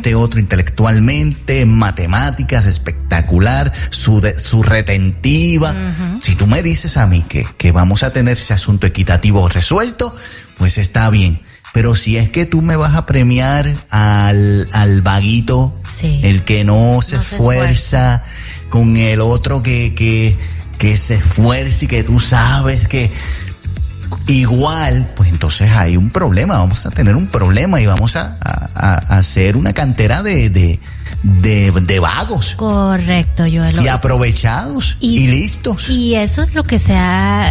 este otro intelectualmente, matemáticas, espectacular, su retentiva. Uh-huh. Si tú me dices a mí que vamos a tener ese asunto equitativo resuelto, pues está bien. Pero si es que tú me vas a premiar al vaguito, sí, el que no se esfuerza, con el otro que se esfuerce y que tú sabes que igual, pues entonces hay un problema, vamos a tener un problema y vamos a hacer una cantera de vagos. Correcto, Joel. Y aprovechados y listos. Y eso es lo que se ha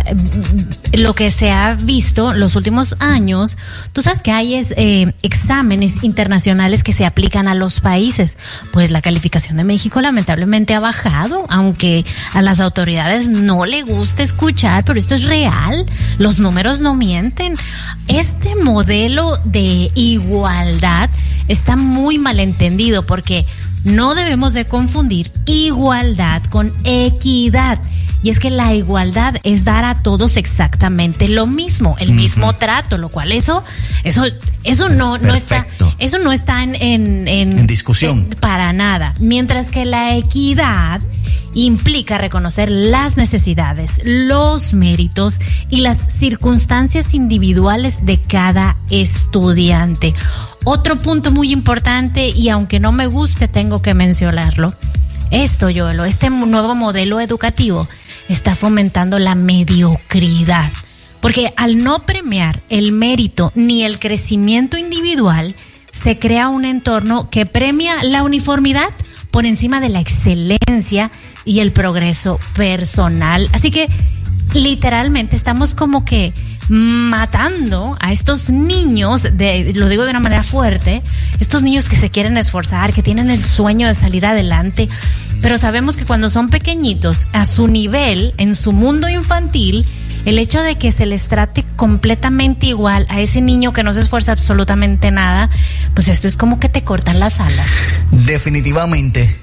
visto los últimos años. Tú sabes que hay exámenes internacionales que se aplican a los países. Pues la calificación de México lamentablemente ha bajado, aunque a las autoridades no le gusta escuchar, pero esto es real. Los números no mienten. Este modelo de igualdad está muy mal entendido porque no debemos de confundir igualdad con equidad. Y es que la igualdad es dar a todos exactamente lo mismo, el mismo trato, lo cual eso no está en discusión. Para nada. Mientras que la equidad implica reconocer las necesidades, los méritos y las circunstancias individuales de cada estudiante. Otro punto muy importante, y aunque no me guste, tengo que mencionarlo. Este nuevo modelo educativo está fomentando la mediocridad. Porque al no premiar el mérito ni el crecimiento individual, se crea un entorno que premia la uniformidad por encima de la excelencia y el progreso personal. Así que literalmente estamos como que matando a estos niños, lo digo de una manera fuerte, estos niños que se quieren esforzar, que tienen el sueño de salir adelante, pero sabemos que cuando son pequeñitos, a su nivel, en su mundo infantil, el hecho de que se les trate completamente igual a ese niño que no se esfuerza absolutamente nada, pues esto es como que te cortan las alas. Definitivamente.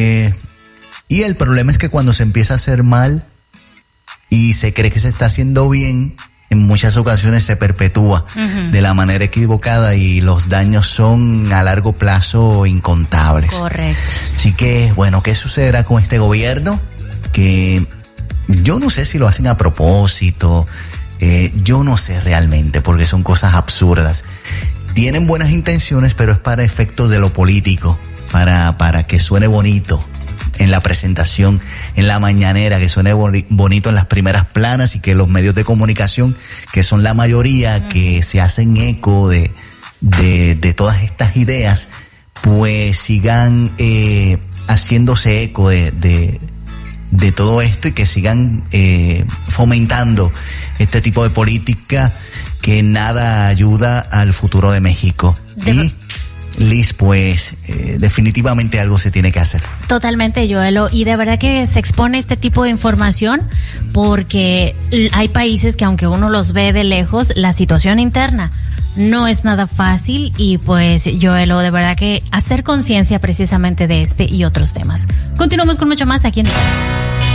Y el problema es que cuando se empieza a hacer mal y se cree que se está haciendo bien, en muchas ocasiones se perpetúa de la manera equivocada y los daños son a largo plazo incontables. Correcto. Así que, bueno, ¿qué sucederá con este gobierno? Que yo no sé si lo hacen a propósito, yo no sé realmente, porque son cosas absurdas. Tienen buenas intenciones, pero es para efectos de lo político, para que suene bonito en la presentación, en la mañanera, que suene bonito en las primeras planas y que los medios de comunicación, que son la mayoría, que se hacen eco de todas estas ideas, pues sigan haciéndose eco de todo esto y que sigan fomentando este tipo de política que nada ayuda al futuro de México. Y Liz, pues definitivamente algo se tiene que hacer. Totalmente, Joelo, y de verdad que se expone este tipo de información porque hay países que aunque uno los ve de lejos, la situación interna no es nada fácil y pues Joelo, de verdad que hacer conciencia precisamente de este y otros temas. Continuamos con mucho más aquí en